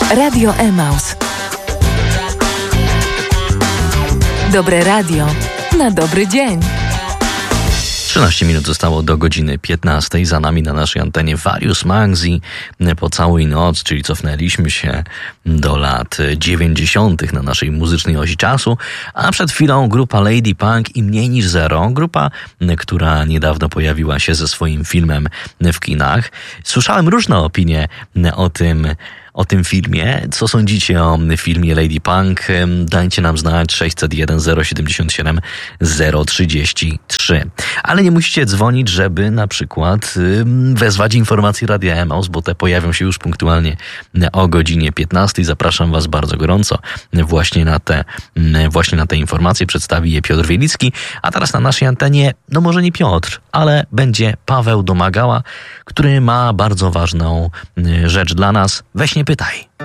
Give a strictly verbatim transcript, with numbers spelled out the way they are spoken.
Radio Emaus. Dobre radio na dobry dzień. trzynaście minut zostało do godziny piętnastej. Za nami na naszej antenie Various Magzi po całej noc, czyli cofnęliśmy się do lat dziewięćdziesiątych na naszej muzycznej osi czasu, a przed chwilą grupa Lady Punk i Mniej niż Zero, grupa, która niedawno pojawiła się ze swoim filmem w kinach. Słyszałem różne opinie o tym, o tym filmie. Co sądzicie o filmie Lady Punk? Dajcie nam znać sześćset jeden zero siedemdziesiąt siedem zero trzydzieści trzy. Ale nie musicie dzwonić, żeby na przykład wezwać informacji Radia Emaus, bo te pojawią się już punktualnie o godzinie piętnastej. Zapraszam Was bardzo gorąco właśnie na te, właśnie na te informacje. Przedstawi je Piotr Wielicki. A teraz na naszej antenie, no może nie Piotr, ale będzie Paweł Domagała, który ma bardzo ważną rzecz dla nas. Weź nie pytaj.